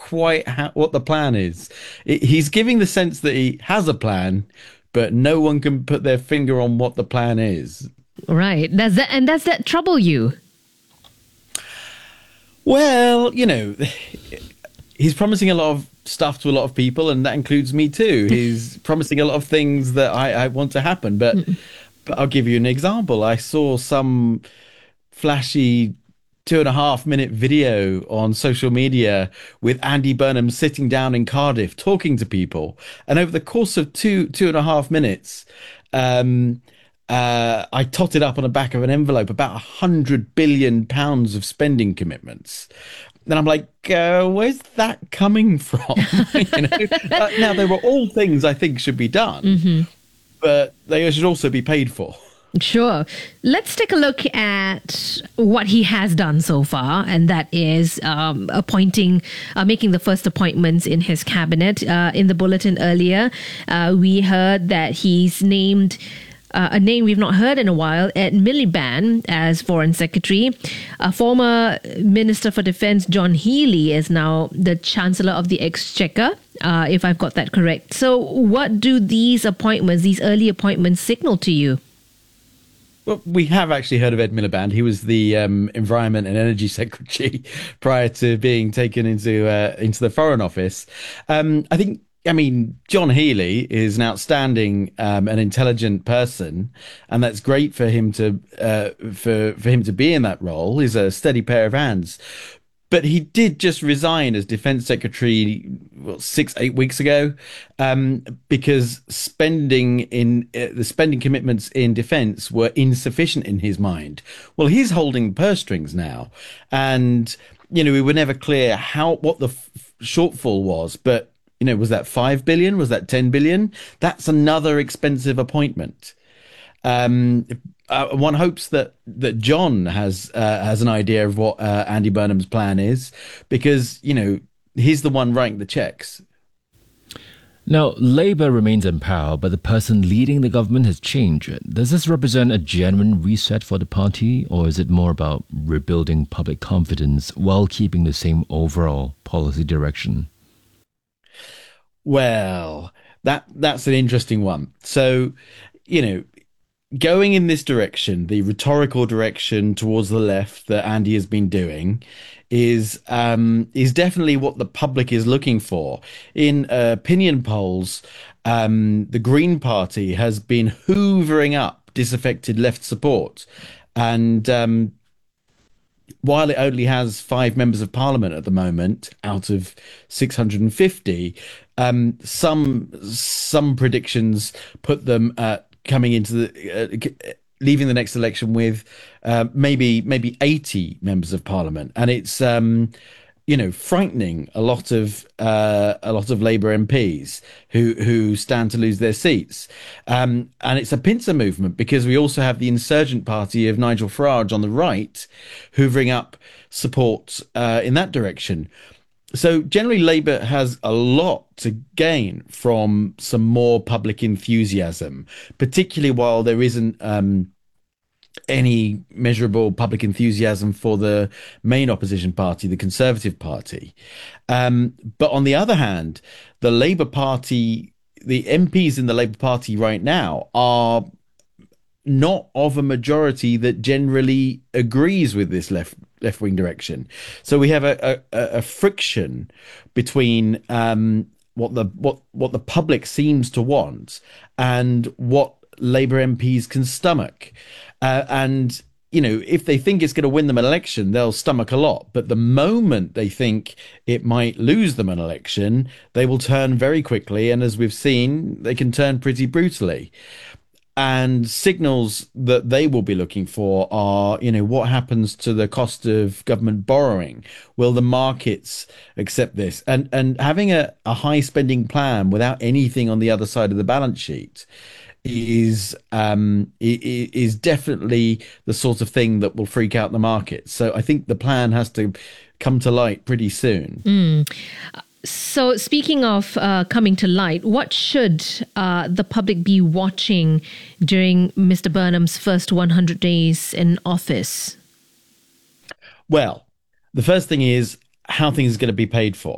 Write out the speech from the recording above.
quite what the plan is. He's giving the sense that he has a plan, but no one can put their finger on what the plan is. Right. Does that trouble you? Well, he's promising a lot of stuff to a lot of people, and that includes me too. He's promising a lot of things that I want to happen, but I'll give you an example. I saw some flashy 2.5 minute video on social media with Andy Burnham sitting down in Cardiff talking to people, and over the course of 2.5 minutes, I totted up on the back of an envelope about £100 billion of spending commitments. And I'm like, where's that coming from? Now, they were all things I think should be done, but they should also be paid for. Sure. Let's take a look at what he has done so far, and that is making the first appointments in his cabinet. In the bulletin earlier, we heard that he's named a name we've not heard in a while, Ed Miliband, as Foreign Secretary. Former Minister for Defence John Healey is now the Chancellor of the Exchequer, if I've got that correct. So what do these early appointments, signal to you? Well, we have actually heard of Ed Miliband. He was the Environment and Energy Secretary prior to being taken into the Foreign Office. I mean, John Healey is an outstanding and intelligent person, and that's great for him to for him to be in that role. He's a steady pair of hands. But he did just resign as Defence Secretary 6-8 weeks ago, because the spending commitments in defence were insufficient in his mind. Well, he's holding purse strings now, and we were never clear what the shortfall was. But was that 5 billion? Was that 10 billion? That's another expensive appointment. One hopes that John has an idea of what Andy Burnham's plan is, because he's the one writing the checks. Now, Labour remains in power, but the person leading the government has changed. Does this represent a genuine reset for the party, or is it more about rebuilding public confidence while keeping the same overall policy direction? Well, that's an interesting one. So, going in this direction, the rhetorical direction towards the left that Andy has been doing, is definitely what the public is looking for. In opinion polls, the Green Party has been hoovering up disaffected left support, and while it only has 5 members of parliament at the moment out of 650, some predictions put them coming into leaving the next election with maybe 80 members of parliament, and it's frightening a lot of Labour MPs who stand to lose their seats, and it's a pincer movement, because we also have the insurgent party of Nigel Farage on the right hoovering up support in that direction. So generally, Labour has a lot to gain from some more public enthusiasm, particularly while there isn't any measurable public enthusiasm for the main opposition party, the Conservative Party. But on the other hand, the Labour Party, the MPs in the Labour Party right now are not of a majority that generally agrees with this left-wing direction. So we have a friction between what the public seems to want and what Labour MPs can stomach. And if they think it's going to win them an election, they'll stomach a lot. But the moment they think it might lose them an election, they will turn very quickly. And as we've seen, they can turn pretty brutally. And signals that they will be looking for are, what happens to the cost of government borrowing? Will the markets accept this? And having a high spending plan without anything on the other side of the balance sheet is definitely the sort of thing that will freak out the market. So I think the plan has to come to light pretty soon. So speaking of coming to light, what should the public be watching during Mr. Burnham's first 100 days in office? Well, the first thing is how things are going to be paid for.